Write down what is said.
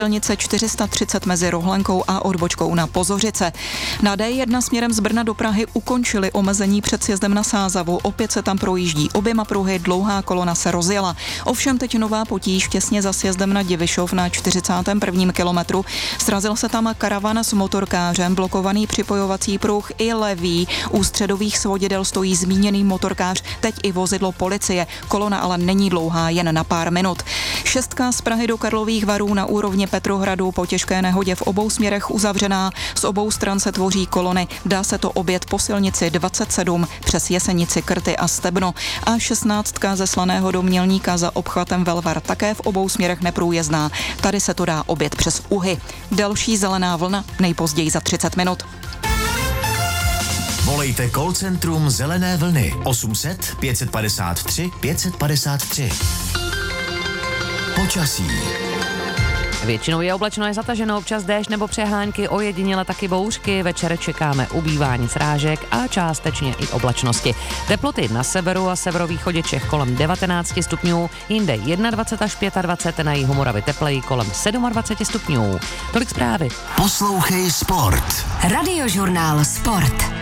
Silnice 430 mezi Rohlenkou a odbočkou na Pozořice. Na D1 směrem z Brna do Prahy ukončili omezení před sjezdem na Sázavu. Opět se tam projíždí oběma pruhy, dlouhá kolona se rozjela. Ovšem teď nová potíž těsně za sjezdem na Divišov na 41. kilometru. Srazil se tam karavan s motorkářem, blokovaný připojovací pruh i levý. U středových svodidel stojí zmíněný motorkář, teď i vozidlo policie. Kolona ale není dlouhá, jen na pár minut. Šestka z Prahy do Karlových Varů na úrovni Petrohradu po těžké nehodě v obou směrech uzavřená. Z obou stran se tvoří kolony. Dá se to objet po silnici 27 přes Jesenici, Krty a Stebno. A 16 ze Slaného do Mělníka za obchvatem Velvar také v obou směrech neprůjezdná. Tady se to dá objet přes Uhy. Další zelená vlna nejpozději za 30 minut. Volejte call centrum Zelené vlny 800 553 553. Počasí. Většinou je oblačno, je zataženo, občas déšť nebo přehánky, ojediněle taky bouřky. Večer čekáme ubývání srážek a částečně i oblačnosti. Teploty na severu a severovýchodě Čech kolem 19 stupňů, jinde 21 až 25, na jihu Moravy tepleji kolem 27 stupňů. Tolik zprávy. Poslouchej Sport. Radiožurnál Sport.